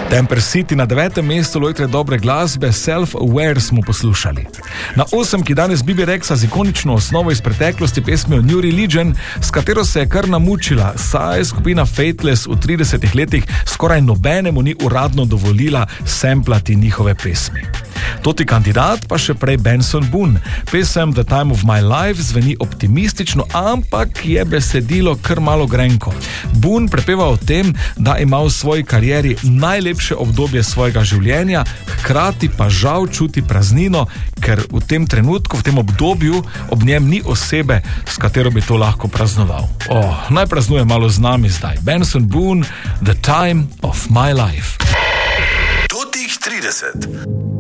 Temper City na 9. mestu lojtre dobre glasbe Self-Aware smo poslušali. Na 8. danes Bibi Rexa z ikonično osnovo iz preteklosti pesmijo New Religion, s katero se je kar namučila, saj je skupina Fateless v 30 letih skoraj nobenemu ni uradno dovolila samplati njihove pesmi. Toti kandidat pa še prej Benson Boone. Pesem The Time of My Life zveni optimistično, ampak je besedilo kar malo grenko. Boone prepeva o tem, da ima v svoji karieri najlepše obdobje svojega življenja, hkrati pa žal čuti praznino, ker v tem trenutku, v tem obdobju ob njem ni osebe, s katero bi to lahko praznoval. Naj praznuje malo z nami zdaj. Benson Boone, The Time of My Life. Totih 30.